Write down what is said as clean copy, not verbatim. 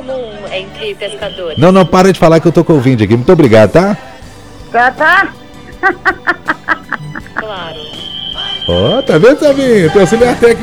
comum entre pescadores. Não, para de falar que eu tô com o ouvinte aqui. Muito obrigado, tá? Tá? Claro. Ó, tá vendo, Sabinho? Teu auxiliar técnico.